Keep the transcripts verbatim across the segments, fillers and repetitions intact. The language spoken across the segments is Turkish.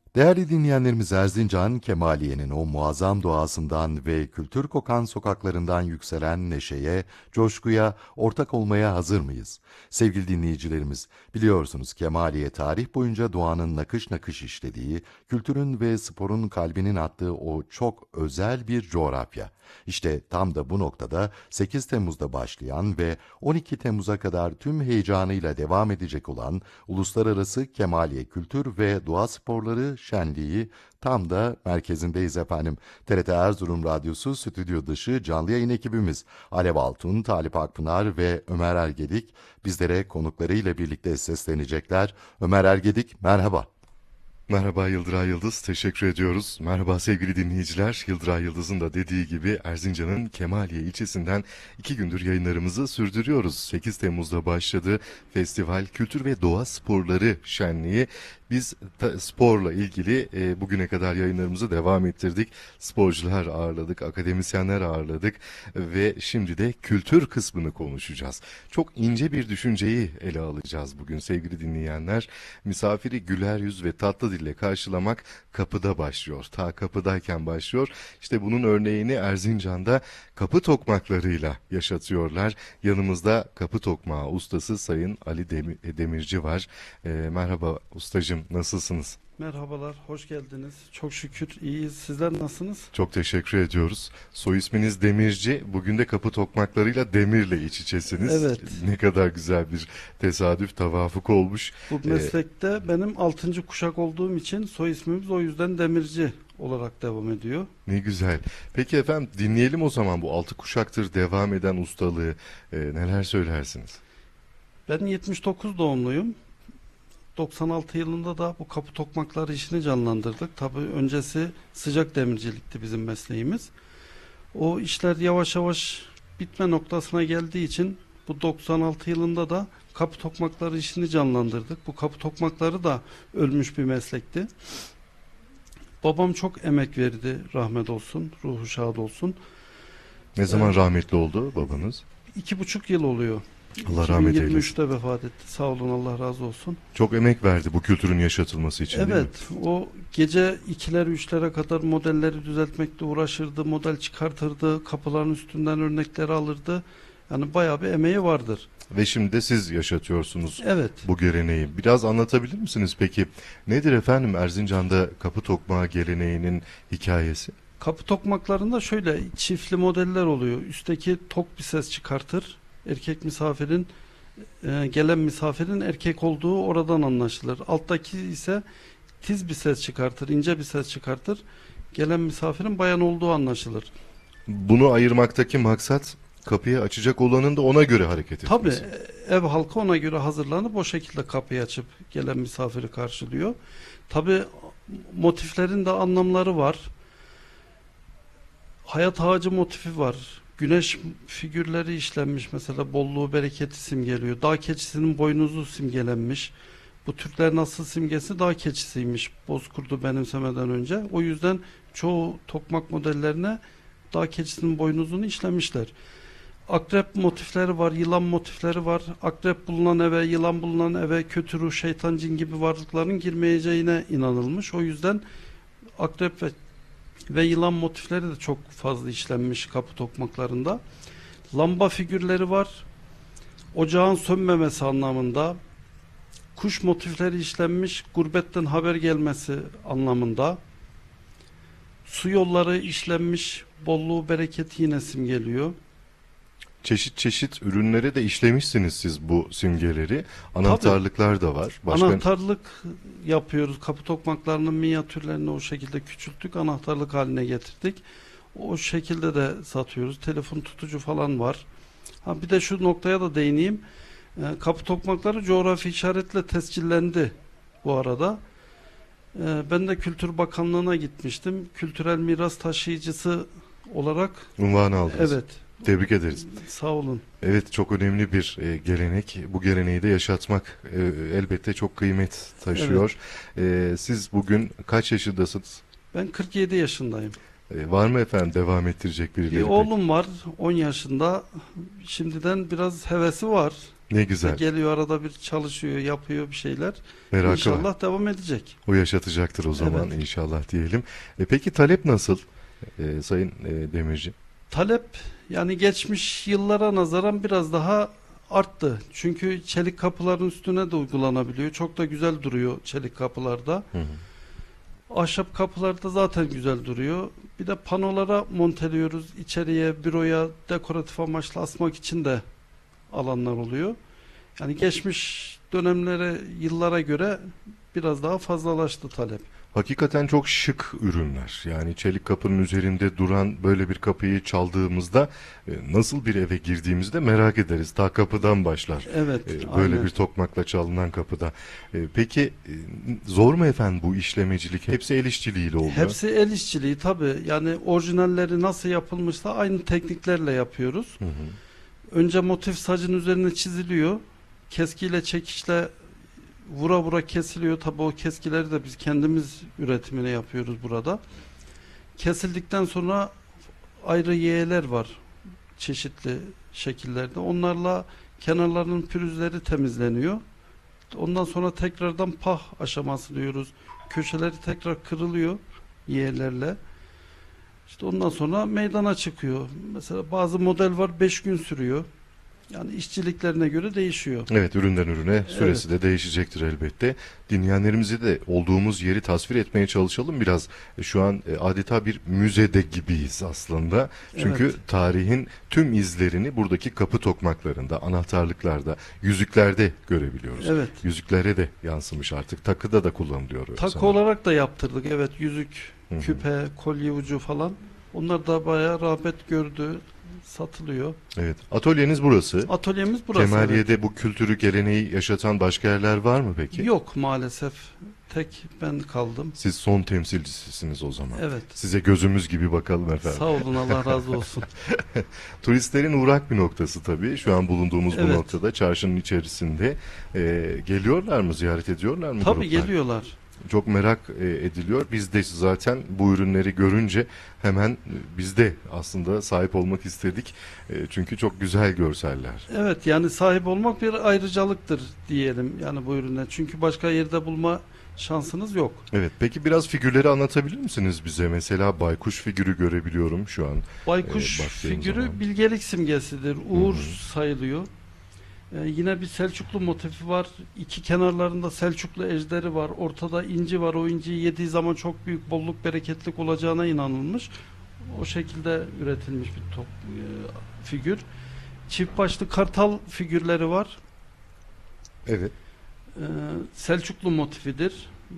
Değerli dinleyenlerimiz, Erzincan, Kemaliye'nin o muazzam doğasından ve kültür kokan sokaklarından yükselen neşeye, coşkuya ortak olmaya hazır mıyız? Sevgili dinleyicilerimiz, biliyorsunuz Kemaliye tarih boyunca doğanın nakış nakış işlediği, kültürün ve sporun kalbinin attığı o çok özel bir coğrafya. İşte tam da bu noktada sekiz Temmuz'da başlayan ve on iki Temmuz'a kadar tüm heyecanıyla devam edecek olan Uluslararası Kemaliye Kültür ve Doğa Sporları Şenliği tam da merkezindeyiz efendim. T R T Erzurum Radyosu stüdyo dışı canlı yayın ekibimiz Alev Altun, Talip Akpınar ve Ömer Ergedik bizlere konuklarıyla birlikte seslenecekler. Ömer Ergedik, merhaba. Merhaba Yıldıray Yıldız, teşekkür ediyoruz. Merhaba sevgili dinleyiciler. Yıldıray Yıldız'ın da dediği gibi Erzincan'ın Kemaliye ilçesinden iki gündür yayınlarımızı sürdürüyoruz. sekiz Temmuz'da başladı Festival Kültür ve Doğa Sporları Şenliği. Biz ta, sporla ilgili e, bugüne kadar yayınlarımızı devam ettirdik. Sporcular ağırladık, akademisyenler ağırladık ve şimdi de kültür kısmını konuşacağız. Çok ince bir düşünceyi ele alacağız bugün sevgili dinleyenler. Misafiri güler yüz ve tatlı dille karşılamak kapıda başlıyor. Ta kapıdayken başlıyor. İşte bunun örneğini Erzincan'da kapı tokmaklarıyla yaşatıyorlar. Yanımızda kapı tokmağı ustası Sayın Ali Demirci var. E, merhaba ustacığım, nasılsınız? Merhabalar, hoş geldiniz. Çok şükür iyiyiz. Sizler nasılsınız? Çok teşekkür ediyoruz. Soy isminiz Demirci. Bugün de kapı tokmaklarıyla demirle iç içesiniz. Evet. Ne kadar güzel bir tesadüf, tevafuk olmuş. Bu meslekte ee, benim altıncı kuşak olduğum için soy ismimiz o yüzden Demirci olarak devam ediyor. Ne güzel. Peki efendim, dinleyelim o zaman bu altı kuşaktır devam eden ustalığı. Ee, neler söylersiniz? Ben yetmiş dokuz doğumluyum. doksan altı yılında da bu kapı tokmakları işini canlandırdık. Tabii öncesi sıcak demircilikti bizim mesleğimiz. O işler yavaş yavaş bitme noktasına geldiği için bu doksan altı yılında da kapı tokmakları işini canlandırdık. Bu kapı tokmakları da ölmüş bir meslekti. Babam çok emek verdi, rahmet olsun, ruhu şad olsun. Ne zaman ee, rahmetli oldu babanız? İki buçuk yıl oluyor. Allah rahmet eylesin. iki bin yirmi üçte vefat etti. Sağ olun, Allah razı olsun. Çok emek verdi bu kültürün yaşatılması için, evet, değil mi? Evet, o gece ikiler üçlere kadar modelleri düzeltmekle uğraşırdı, model çıkartırdı, kapıların üstünden örnekleri alırdı. Yani bayağı bir emeği vardır. Ve şimdi de siz yaşatıyorsunuz evet. bu geleneği. Biraz anlatabilir misiniz peki? Nedir efendim Erzincan'da kapı tokmağı geleneğinin hikayesi? Kapı tokmaklarında şöyle çiftli modeller oluyor. Üstteki tok bir ses çıkartır. Erkek misafirin, e, gelen misafirin erkek olduğu oradan anlaşılır. Alttaki ise tiz bir ses çıkartır, ince bir ses çıkartır. Gelen misafirin bayan olduğu anlaşılır. Bunu ayırmaktaki maksat kapıyı açacak olanın da ona göre hareket etmesi. Tabii ev halkı ona göre hazırlanıp o şekilde kapıyı açıp gelen misafiri karşılıyor. Tabii motiflerin de anlamları var. Hayat ağacı motifi var. Güneş figürleri işlenmiş, mesela bolluğu, bereketi simgeliyor. Dağ keçisinin boynuzu simgelenmiş. Bu Türklerin asıl simgesi dağ keçisiymiş, Bozkurt'u benimsemeden önce. O yüzden çoğu tokmak modellerine dağ keçisinin boynuzunu işlemişler. Akrep motifleri var, yılan motifleri var. Akrep bulunan eve, yılan bulunan eve kötü ruh, şeytan, cin gibi varlıkların girmeyeceğine inanılmış. O yüzden akrep ve ve yılan motifleri de çok fazla işlenmiş kapı tokmaklarında. Lamba figürleri var. Ocağın sönmemesi anlamında. Kuş motifleri işlenmiş, gurbetten haber gelmesi anlamında. Su yolları işlenmiş, bolluğu, bereketi yine simgeliyor. Çeşit çeşit ürünlere de işlemişsiniz siz bu simgeleri. Anahtarlıklar Tabii. da var. Başka... Anahtarlık yapıyoruz. Kapı tokmaklarının minyatürlerini o şekilde küçülttük. Anahtarlık haline getirdik. O şekilde de satıyoruz. Telefon tutucu falan var. Ha, bir de şu noktaya da değineyim. E, kapı tokmakları coğrafi işaretle tescillendi bu arada. E, ben de Kültür Bakanlığı'na gitmiştim. Kültürel miras taşıyıcısı olarak. Unvanı aldınız. Evet. Tebrik ederiz. Sağ olun. Evet, çok önemli bir e, gelenek. Bu geleneği de yaşatmak e, elbette çok kıymet taşıyor. Evet. E, siz bugün kaç yaşındasınız? Ben kırk yedi yaşındayım. E, var mı efendim devam ettirecek birileri? Bir oğlum var on yaşında. Şimdiden biraz hevesi var. Ne güzel. Geliyor arada bir çalışıyor, yapıyor bir şeyler. Merakı var. İnşallah devam edecek. O yaşatacaktır o zaman Evet. inşallah diyelim. E, peki talep nasıl e, Sayın e, Demirci? Talep yani geçmiş yıllara nazaran biraz daha arttı. Çünkü çelik kapıların üstüne de uygulanabiliyor. Çok da güzel duruyor çelik kapılarda. Hı hı. Ahşap kapılarda zaten güzel duruyor. Bir de panolara monteliyoruz. İçeriye, büroya dekoratif amaçlı asmak için de alanlar oluyor. Yani geçmiş dönemlere, yıllara göre biraz daha fazlalaştı talep. Hakikaten çok şık ürünler. Yani çelik kapının üzerinde duran böyle bir kapıyı çaldığımızda e, nasıl bir eve girdiğimizde merak ederiz. Ta kapıdan başlar. Evet, E, Böyle aynen. bir tokmakla çalınan kapıda. E, Peki e, zor mu efendim bu işlemecilik? Hepsi el işçiliğiyle oluyor. Hepsi el işçiliği tabii. Yani orijinalleri nasıl yapılmışsa aynı tekniklerle yapıyoruz. Hı hı. Önce motif sacın üzerine çiziliyor. Keskiyle çekişle vura vura kesiliyor. Tabii o keskileri de biz kendimiz üretimini yapıyoruz burada. Kesildikten sonra ayrı yeğeler var çeşitli şekillerde. Onlarla kenarlarının pürüzleri temizleniyor. Ondan sonra tekrardan pah aşaması diyoruz. Köşeleri tekrar kırılıyor yeğelerle. İşte ondan sonra meydana çıkıyor. Mesela bazı model var beş gün sürüyor. Yani işçiliklerine göre değişiyor. Evet, üründen ürüne süresi de değişecektir elbette. Dinleyenlerimize de olduğumuz yeri tasvir etmeye çalışalım biraz. E, Şu an e, adeta bir müzede gibiyiz aslında. Çünkü Evet. tarihin tüm izlerini buradaki kapı tokmaklarında, anahtarlıklarda, yüzüklerde görebiliyoruz. Evet. Yüzüklere de yansımış artık. Takıda da kullanılıyor. Takı sanırım. olarak da yaptırdık. Evet, yüzük, Hı hı. küpe, kolye ucu falan. Onlar da bayağı rağbet gördü. Satılıyor. Evet. Atölyeniz burası. Atölyemiz burası. Kemaliye'de bu kültürü, geleneği yaşatan başka yerler var mı peki? evet. Yok maalesef. Tek ben kaldım. Siz son temsilcisiniz o zaman. Evet. Size gözümüz gibi bakalım efendim. Sağ olun, Allah razı olsun. Turistlerin uğrak bir noktası tabii. Şu an bulunduğumuz bu Evet. noktada, çarşının içerisinde. Ee, geliyorlar mı, ziyaret ediyorlar mı Tabii gruplar? geliyorlar. Çok merak e, ediliyor. Biz de zaten bu ürünleri görünce hemen e, biz de aslında sahip olmak istedik. E, çünkü çok güzel görseller. Evet, yani sahip olmak bir ayrıcalıktır diyelim yani bu ürüne. Çünkü başka yerde bulma şansınız yok. Evet, peki biraz figürleri anlatabilir misiniz bize? Mesela baykuş figürü görebiliyorum şu an. Baykuş Ee, baktığım figürü zaman. bilgelik simgesidir. Uğur Hı hı. sayılıyor. Ee, yine bir Selçuklu motifi var. İki kenarlarında Selçuklu ejderi var. Ortada inci var. O inciyi yediği zaman çok büyük bolluk, bereketlik olacağına inanılmış. O şekilde üretilmiş bir top, e, figür. Çift başlı kartal figürleri var. Evet. Ee, Selçuklu motifidir.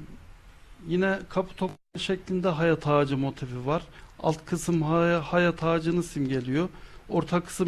Yine kapı top şeklinde hayat ağacı motifi var. Alt kısım hay- hayat ağacını simgeliyor. Orta kısım